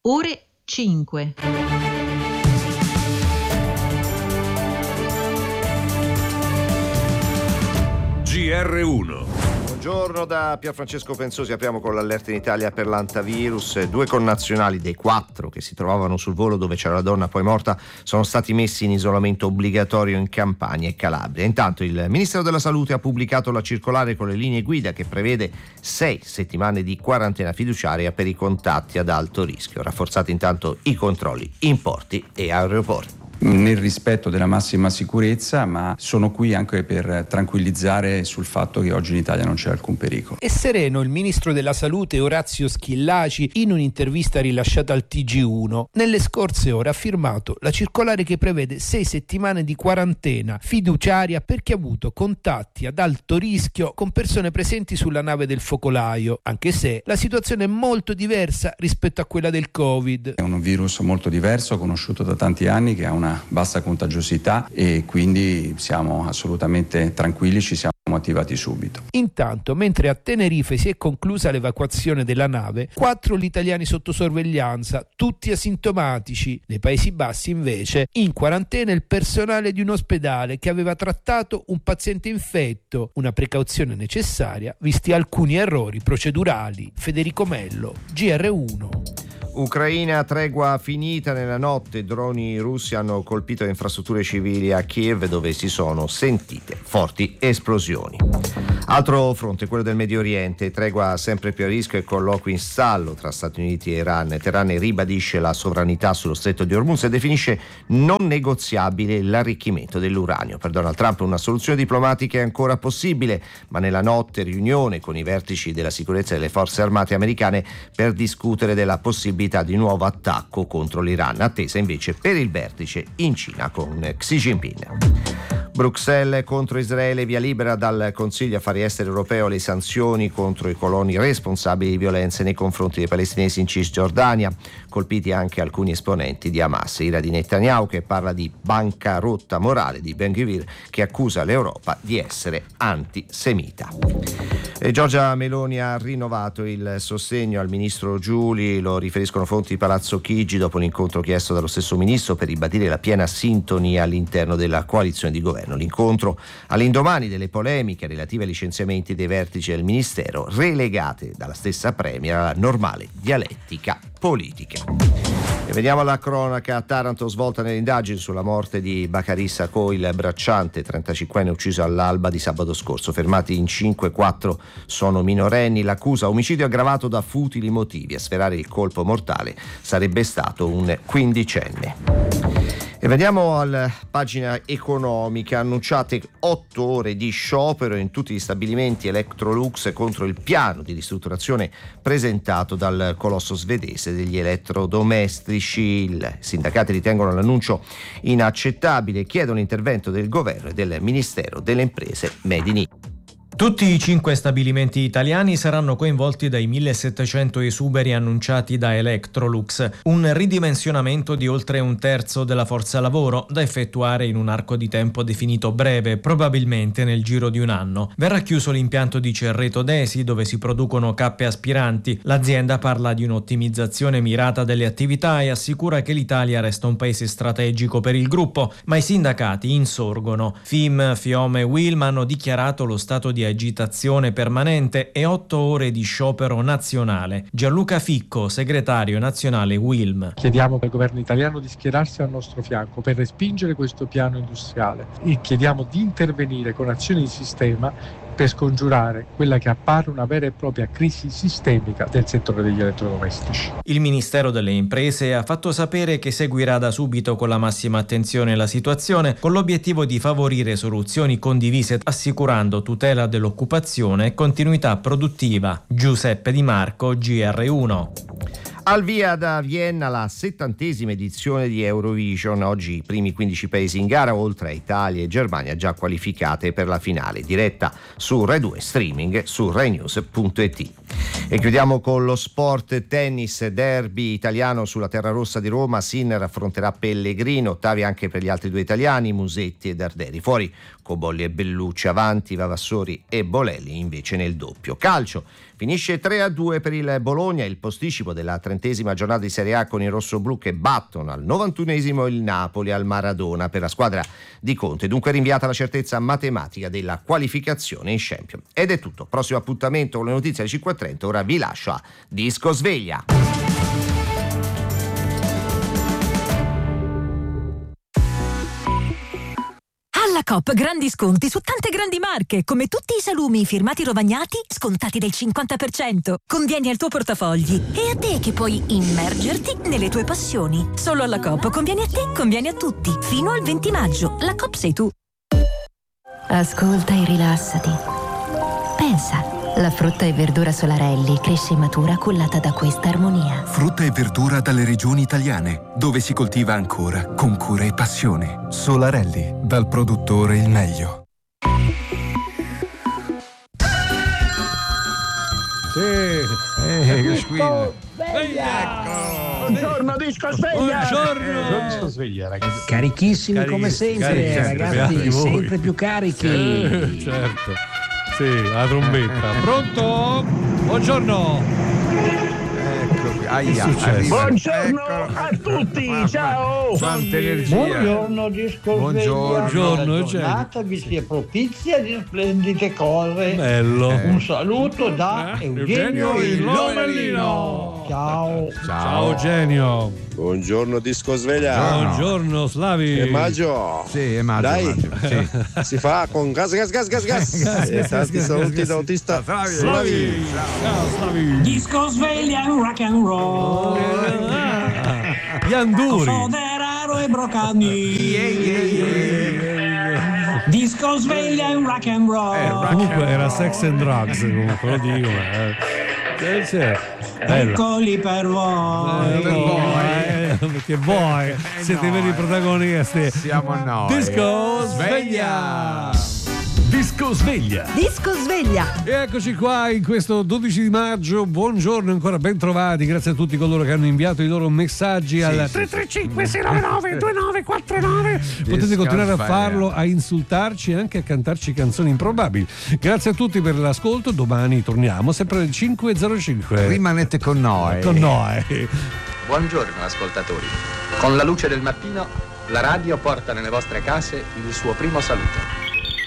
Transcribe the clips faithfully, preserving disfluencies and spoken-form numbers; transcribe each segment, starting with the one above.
ore cinque. G R uno. Buongiorno da Pierfrancesco Pensosi, apriamo con l'allerta in Italia per l'antivirus. Due connazionali dei quattro che si trovavano sul volo dove c'era la donna poi morta sono stati messi in isolamento obbligatorio in Campania e Calabria. Intanto il Ministero della Salute ha pubblicato la circolare con le linee guida che prevede sei settimane di quarantena fiduciaria per i contatti ad alto rischio. Rafforzati intanto i controlli in porti e aeroporti. Nel rispetto della massima sicurezza, ma sono qui anche per tranquillizzare sul fatto che oggi in Italia non c'è alcun pericolo. È sereno il ministro della Salute Orazio Schillaci in un'intervista rilasciata al T G uno. Nelle scorse ore ha firmato la circolare che prevede sei settimane di quarantena fiduciaria per chi ha avuto contatti ad alto rischio con persone presenti sulla nave del focolaio, anche se la situazione è molto diversa rispetto a quella del Covid. È un virus molto diverso, conosciuto da tanti anni, che ha una bassa contagiosità e quindi siamo assolutamente tranquilli, ci siamo attivati subito. Intanto, mentre a Tenerife si è conclusa l'evacuazione della nave, quattro gli italiani sotto sorveglianza, tutti asintomatici. Nei Paesi Bassi, invece, in quarantena il personale di un ospedale che aveva trattato un paziente infetto, una precauzione necessaria visti alcuni errori procedurali. Federico Mello, G R uno. Ucraina, tregua finita nella notte, droni russi hanno colpito le infrastrutture civili a Kiev dove si sono sentite forti esplosioni. Altro fronte, quello del Medio Oriente, tregua sempre più a rischio e colloqui in stallo tra Stati Uniti e Iran. Teheran ribadisce la sovranità sullo stretto di Hormuz e definisce non negoziabile l'arricchimento dell'uranio. Per Donald Trump una soluzione diplomatica è ancora possibile, ma nella notte riunione con i vertici della sicurezza delle forze armate americane per discutere della possibilità di nuovo attacco contro l'Iran, attesa invece per il vertice in Cina con Xi Jinping. Bruxelles contro Israele, via libera dal Consiglio Affari Esteri europeo le sanzioni contro i coloni responsabili di violenze nei confronti dei palestinesi in Cisgiordania, colpiti anche alcuni esponenti di Hamas. Ira di Netanyahu che parla di bancarotta morale di Ben Gvir che accusa l'Europa di essere antisemita. E Giorgia Meloni ha rinnovato il sostegno al ministro Giuli, lo riferiscono fonti di Palazzo Chigi dopo l'incontro chiesto dallo stesso ministro per ribadire la piena sintonia all'interno della coalizione di governo. L'incontro all'indomani delle polemiche relative ai licenziamenti dei vertici del ministero, relegate dalla stessa premier alla normale dialettica politica. E veniamo alla cronaca. A Taranto svolta nelle indagini sulla morte di Bacari Sacco, il bracciante trentacinquenne ucciso all'alba di sabato scorso. Fermati in cinque, quattro sono minorenni. L'accusa omicidio aggravato da futili motivi. A sferrare il colpo mortale sarebbe stato un quindicenne. E veniamo alla pagina economica. Annunciate otto ore di sciopero in tutti gli stabilimenti Electrolux contro il piano di ristrutturazione presentato dal colosso svedese degli elettrodomestici. I sindacati ritengono l'annuncio inaccettabile e chiedono l'intervento del governo e del Ministero delle Imprese Made in Italy. Tutti i cinque stabilimenti italiani saranno coinvolti dai millesettecento esuberi annunciati da Electrolux, un ridimensionamento di oltre un terzo della forza lavoro da effettuare in un arco di tempo definito breve, probabilmente nel giro di un anno. Verrà chiuso l'impianto di Cerreto Desi dove si producono cappe aspiranti. L'azienda parla di un'ottimizzazione mirata delle attività e assicura che l'Italia resta un paese strategico per il gruppo, ma i sindacati insorgono. F I M, FIOM e WILM hanno dichiarato lo stato di agitazione permanente e otto ore di sciopero nazionale. Gianluca Ficco, segretario nazionale WILM. Chiediamo al governo italiano di schierarsi al nostro fianco per respingere questo piano industriale e chiediamo di intervenire con azioni di sistema per scongiurare quella che appare una vera e propria crisi sistemica del settore degli elettrodomestici. Il Ministero delle Imprese ha fatto sapere che seguirà da subito con la massima attenzione la situazione, con l'obiettivo di favorire soluzioni condivise, assicurando tutela dell'occupazione e continuità produttiva. Giuseppe Di Marco, G R uno. Al via da Vienna la settantesima edizione di Eurovision. Oggi i primi quindici paesi in gara, oltre a Italia e Germania, già qualificate per la finale, diretta su Rai due, streaming su rai news punto it. E chiudiamo con lo sport tennis, derby italiano sulla terra rossa di Roma. Sinner affronterà Pellegrino, ottavi anche per gli altri due italiani, Musetti e Darderi. Fuori Cobolli e Bellucci, avanti Vavassori e Bolelli invece nel doppio. Calcio, Finisce tre a due per il Bologna, il posticipo della trentesima giornata di Serie A con i rossoblù che battono al novantunesimo il Napoli al Maradona per la squadra di Conte. Dunque rinviata la certezza matematica della qualificazione in Champions. Ed è tutto. Prossimo appuntamento con le notizie alle cinque e trenta. Ora vi lascio a Disco Sveglia. Alla Coop grandi sconti su tante grandi marche, come tutti i salumi firmati Rovagnati scontati del cinquanta per cento. Convieni al tuo portafogli e a te che puoi immergerti nelle tue passioni. Solo alla Coop conviene a te, conviene a tutti. Fino al venti maggio. La Coop sei tu. Ascolta e rilassati. Pensa. La frutta e verdura Solarelli cresce e matura cullata da questa armonia. Frutta e verdura dalle regioni italiane, dove si coltiva ancora con cura e passione. Solarelli, dal produttore il meglio. Sì, eh, che squilla. Buongiorno Disco Sveglia. Buongiorno Disco Sveglia, ragazzi. Carichissimi Carichi, come sempre, carichi, ragazzi, sempre più carichi. Eh, certo. Sì, la trombetta. Pronto? Buongiorno. Ecco qui. Aia, buongiorno Eccolo. a tutti, ciao. Quanta energia. Buongiorno Disco Buongiorno. Sveglia. Buongiorno, La giornata vi sia propizia di splendide cose. Bello. Eh. Un saluto da Eh, Eugenio, Eugenio il il Lomellino. Ciao. Ciao Eugenio. Buongiorno Disco Sveglia. Buongiorno Slavi. È maggio. Sì, è maggio. Dai, maggio, sì. si fa con gas gas gas gas gas. E tanti saluti da autista Slavi. Ciao Slavi. Disco Sveglia in rock and roll. Gli Anduri. Soderaro e Brocani. Disco Sveglia in rock and roll. Comunque era sex and drugs, comunque lo dico. Eh, sì. Eccoli per voi. Eh, per voi. Eh, perché voi eh, siete i veri protagonisti. Siamo noi. Disco Sveglia. Disco Sveglia. Disco Sveglia. E eccoci qua in questo dodici di maggio. Buongiorno ancora, ben trovati. Grazie a tutti coloro che hanno inviato i loro messaggi sì, al tre tre cinque sei nove nove due nove quattro nove. Potete continuare a farlo, a insultarci e anche a cantarci canzoni improbabili. Grazie a tutti per l'ascolto. Domani torniamo sempre alle cinque e zero cinque. Rimanete con noi. Con noi. Buongiorno ascoltatori. Con la luce del mattino, la radio porta nelle vostre case il suo primo saluto.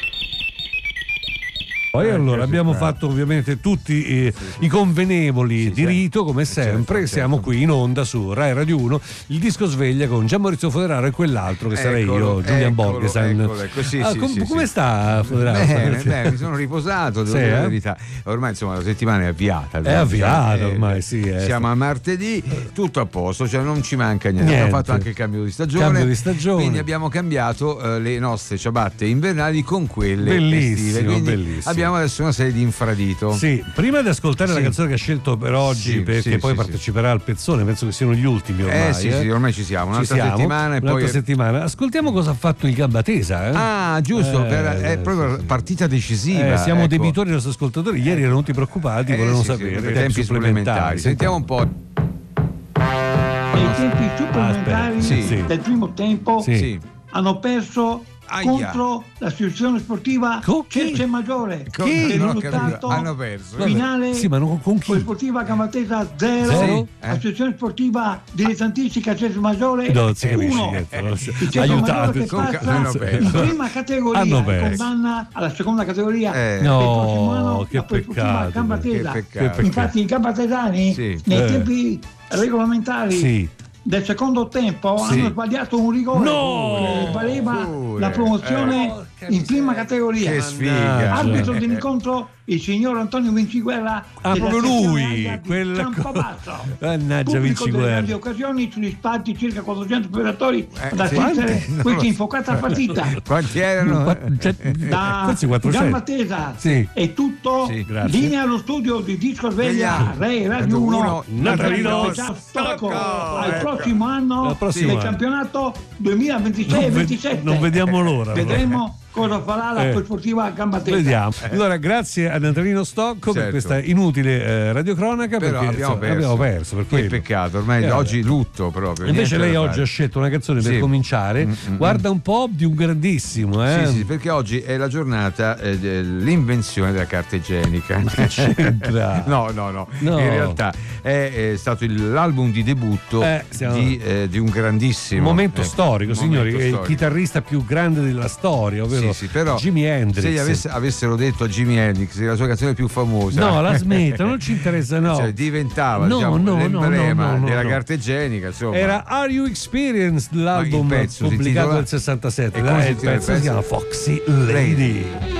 Poi allora abbiamo fatto ovviamente tutti eh, sì, sì. i convenevoli sì, di rito come sempre, certo, siamo certo. qui in onda su Rai Radio uno, il Disco Sveglia con Gian Maurizio Foderaro e quell'altro che sarei io, Giulian Borghesan. Eccolo, ecco. Sì, ah, sì, com- sì, come sì. sta Foderaro? Bene, bene, mi sono riposato, devo sì, dire eh? la verità. Ormai insomma la settimana è avviata. È avviata ormai, sì. È siamo a martedì, tutto a posto, cioè non ci manca niente. niente. Abbiamo fatto anche il cambio di stagione. Cambio di stagione. Quindi abbiamo cambiato uh, le nostre ciabatte invernali con quelle bellissimo, estive. Quindi bellissimo. abbiamo adesso una serie di infradito. Sì, prima di ascoltare sì. la canzone che ha scelto per oggi, sì, perché sì, poi sì, parteciperà al pezzone, penso che siano gli ultimi ormai. Eh sì, eh. sì, ormai ci siamo, un'altra ci siamo, settimana e un'altra poi settimana. Ascoltiamo cosa ha fatto il Gabbatesa. Eh? Ah, giusto, eh, per, è proprio sì, sì. partita decisiva. Eh, siamo ecco. debitori dei nostri ascoltatori, ieri erano tutti preoccupati, eh, volevano sì, sapere sì, tempi, tempi supplementari. Sentiamo un po'. I tempi supplementari sì, sì. del primo tempo sì. hanno perso Aia. contro l'associazione sportiva Cerce Maggiore, chi? il Non ho risultato capito. Hanno perso finale sì, ma non con chi? Sportiva Gabbatesa zero, zero? Eh? associazione sportiva dilettantistica Cerce Maggiore no, si uno. capisce, aiutate, hanno perso in prima categoria hanno in condanna alla seconda categoria eh. del no, prossimo anno che la Sportiva Gabbatesa. Che peccato. Infatti i gabbatesani sì. nei eh. tempi regolamentari sì. del secondo tempo sì. hanno sbagliato un rigore no! che valeva Pure. la promozione eh. in prima categoria. Che sfiga. Arbitro dell'incontro il signor Antonio Vinciguerra. Ah, proprio lui, quel Campobasso. Mannaggia Pubblico Vinciguerra. delle grandi occasioni sugli spalti, circa quattrocento spettatori Eh, ad assistere sì. questa infuocata partita. Quanti erano? Cioè, Da forse quattrocento. Gabbatesa Sì. è tutto. Sì, grazie. Linea allo studio di Disco Sveglia, Rai Radio uno, Natalino Stocco. Al ecco. prossimo anno Al prossimo del anno. campionato duemilaventisei Non, ve- ventisette. non vediamo l'ora. Vedremo cosa farà la Eh. Sportiva Gabbatesa. Vediamo. Allora, grazie a a Natalino Stocco certo. per questa inutile eh, radiocronaca. Però perché abbiamo insomma, perso. abbiamo perso per che peccato, ormai eh, oggi lutto proprio. Invece lei oggi fare. ha scelto una canzone per sì. cominciare. Mm-mm. Guarda un po' di un grandissimo, eh? Sì, sì, perché oggi è la giornata eh, dell'invenzione della carta igienica. Che c'entra? no, no, no, No. In realtà è, è stato il, l'album di debutto Eh, siamo- di, eh, di un grandissimo momento eh, storico, signori, momento è il storico. chitarrista più grande della storia, ovvero Sì, sì, però Jimi Hendrix. se gli avesse- avessero detto a Jimi Hendrix che la sua canzone più famosa, No, la smetta, non ci interessa, no. cioè, diventava No, diciamo, no, no, l'emblema no, no, no, della no. carta igienica, insomma. Era Are You Experienced, l'album Ma il pezzo si pubblicato intitola- nel sessantasette. E come Eh, si il intitola il pezzo si pezzo? chiama Foxy Lady. Lady.